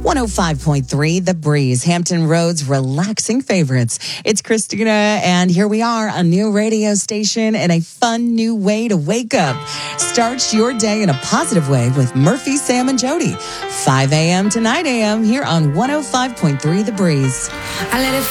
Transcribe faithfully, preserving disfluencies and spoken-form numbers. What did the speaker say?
one oh five point three The Breeze, Hampton Roads relaxing favorites. It's Christina, and here we are, a new radio station and a fun new way to wake up. Start your day in a positive way with Murphy, Sam, and Jody. five a.m. to nine a.m. here on one oh five point three The Breeze. I let it